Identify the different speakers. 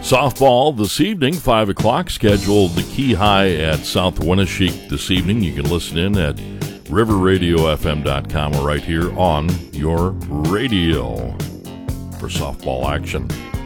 Speaker 1: Softball this evening, 5 o'clock, scheduled the Key High at South Winneshiek this evening. You can listen in at riverradiofm.com or right here on your radio for softball action.